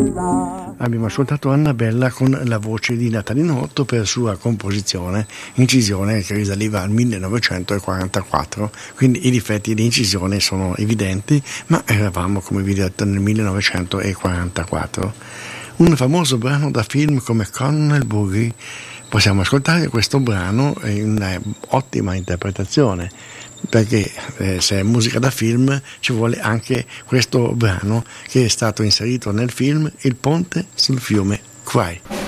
Abbiamo ascoltato Annabella con la voce di Natalino Otto per sua composizione, incisione che risaliva al 1944, quindi i difetti di incisione sono evidenti, ma eravamo, come vi ho detto, nel 1944. Un famoso brano da film come Colonel Boogie. Possiamo ascoltare questo brano in un'ottima interpretazione, perché se è musica da film ci vuole anche questo brano che è stato inserito nel film Il ponte sul fiume Kwai.